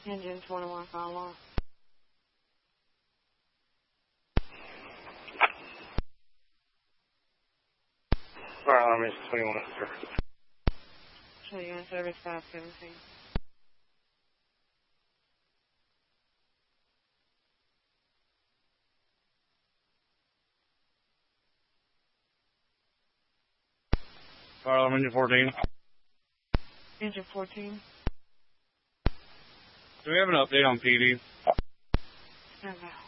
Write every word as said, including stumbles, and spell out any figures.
Engine twenty-one, follow. Fire alarm is twenty-one, sir. Show you in service five seventeen. Fire alarm engine fourteen. Engine fourteen. Do we have an update on P D? Stand by.